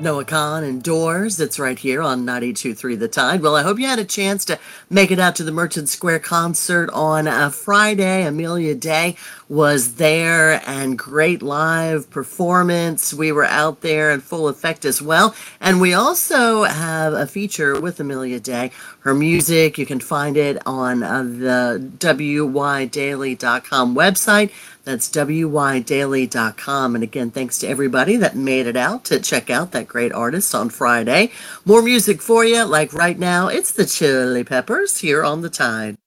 Noah Kahn and Doors. It's right here on 92.3 The Tide. Well, I hope you had a chance to make it out to the Merchant Square concert on Friday. Amelia Day was there and great live performance. We were out there in full effect as well. And we also have a feature with Amelia Day. Her music, you can find it on the wydaily.com website. That's wydaily.com. And again, thanks to everybody that made it out to check out that great artist on Friday. More music for you, like right now, it's the Chili Peppers here on The Tide.